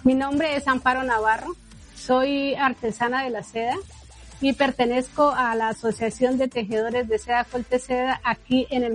Mi nombre es Amparo Navarro, soy artesana de la seda y pertenezco a la Asociación de Tejedores de Seda Colteseda aquí en el